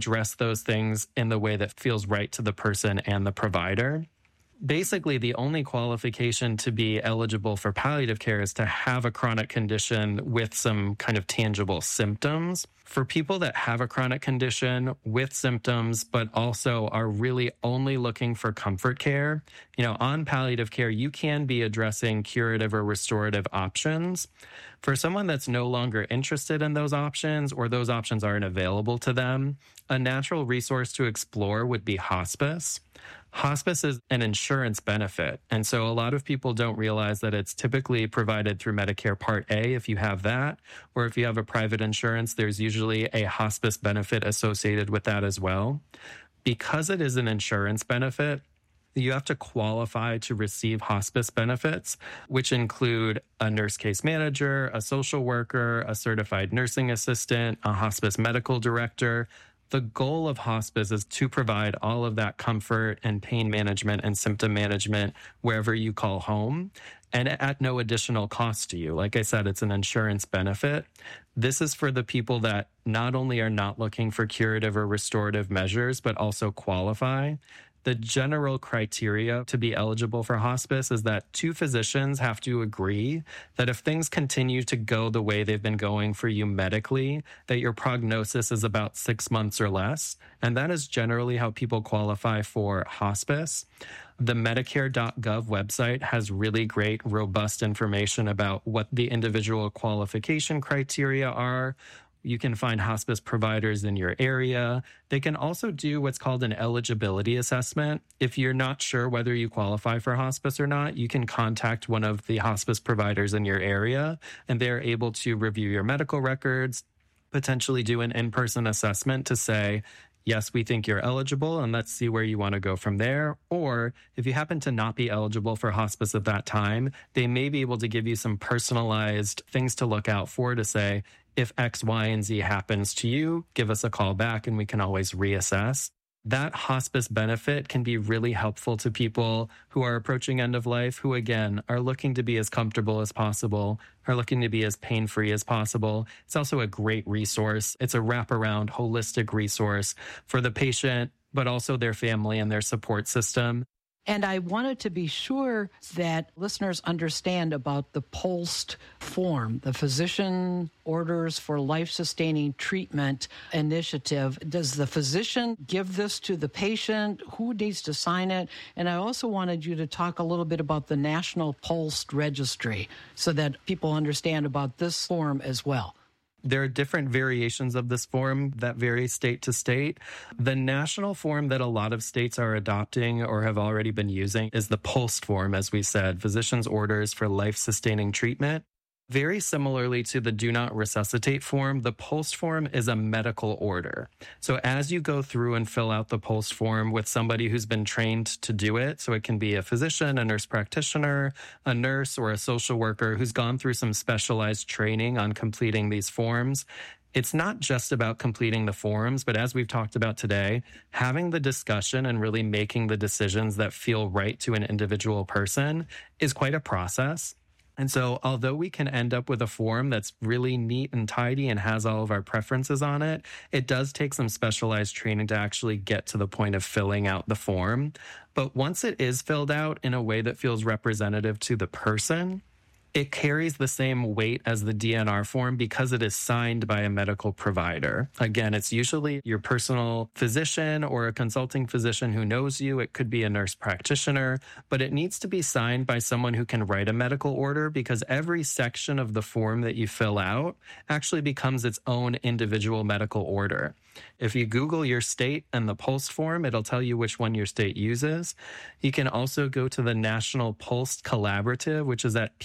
address those things in the way that feels right to the person and the provider. Basically, the only qualification to be eligible for palliative care is to have a chronic condition with some kind of tangible symptoms. For people that have a chronic condition with symptoms, but also are really only looking for comfort care, on palliative care, you can be addressing curative or restorative options. For someone that's no longer interested in those options or those options aren't available to them, a natural resource to explore would be hospice. Hospice is an insurance benefit, and so a lot of people don't realize that it's typically provided through Medicare Part A if you have that, or if you have a private insurance, there's usually a hospice benefit associated with that as well. Because it is an insurance benefit, you have to qualify to receive hospice benefits, which include a nurse case manager, a social worker, a certified nursing assistant, a hospice medical director. The goal of hospice is to provide all of that comfort and pain management and symptom management wherever you call home, and at no additional cost to you. Like I said, it's an insurance benefit. This is for the people that not only are not looking for curative or restorative measures, but also qualify. The general criteria to be eligible for hospice is that two physicians have to agree that if things continue to go the way they've been going for you medically, that your prognosis is about 6 months or less. And that is generally how people qualify for hospice. The Medicare.gov website has really great, robust information about what the individual qualification criteria are. You can find hospice providers in your area. They can also do what's called an eligibility assessment. If you're not sure whether you qualify for hospice or not, you can contact one of the hospice providers in your area, and they're able to review your medical records, potentially do an in-person assessment to say, yes, we think you're eligible, and let's see where you want to go from there. Or if you happen to not be eligible for hospice at that time, they may be able to give you some personalized things to look out for to say, if X, Y, and Z happens to you, give us a call back and we can always reassess. That hospice benefit can be really helpful to people who are approaching end of life, who again are looking to be as comfortable as possible, are looking to be as pain-free as possible. It's also a great resource. It's a wraparound, holistic resource for the patient, but also their family and their support system. And I wanted to be sure that listeners understand about the POLST form, the Physician Orders for Life-Sustaining Treatment Initiative. Does the physician give this to the patient? Who needs to sign it? And I also wanted you to talk a little bit about the National POLST Registry so that people understand about this form as well. There are different variations of this form that vary state to state. The national form that a lot of states are adopting or have already been using is the POLST form, as we said, Physician's Orders for Life-Sustaining Treatment. Very similarly to the Do Not Resuscitate form, the POLST form is a medical order. So as you go through and fill out the POLST form with somebody who's been trained to do it, so it can be a physician, a nurse practitioner, a nurse, or a social worker who's gone through some specialized training on completing these forms, it's not just about completing the forms, but as we've talked about today, having the discussion and really making the decisions that feel right to an individual person is quite a process. And so although we can end up with a form that's really neat and tidy and has all of our preferences on it, it does take some specialized training to actually get to the point of filling out the form. But once it is filled out in a way that feels representative to the person, it carries the same weight as the DNR form because it is signed by a medical provider. Again, it's usually your personal physician or a consulting physician who knows you. It could be a nurse practitioner, but it needs to be signed by someone who can write a medical order because every section of the form that you fill out actually becomes its own individual medical order. If you Google your state and the POLST form, it'll tell you which one your state uses. You can also go to the National POLST Collaborative, which is at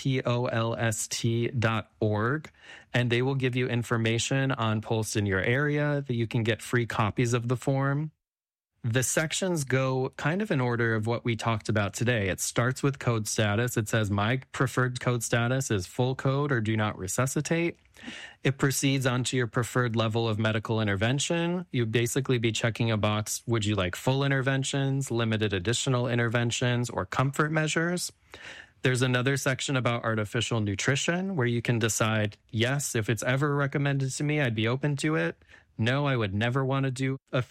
polst.org, and they will give you information on POLST in your area that you can get free copies of the form. The sections go kind of in order of what we talked about today. It starts with code status. It says my preferred code status is full code or do not resuscitate. It proceeds onto your preferred level of medical intervention. You'd basically be checking a box. Would you like full interventions, limited additional interventions, or comfort measures? There's another section about artificial nutrition where you can decide, yes, if it's ever recommended to me, I'd be open to it. No, I would never want to do a